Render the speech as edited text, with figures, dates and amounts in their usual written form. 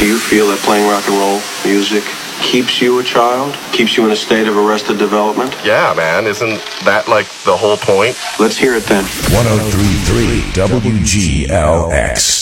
Do you feel that playing rock and roll music keeps you a child? Keeps you in a state of arrested development? Yeah, man. Isn't that like the whole point? Let's hear it then. 103.3 WGLX.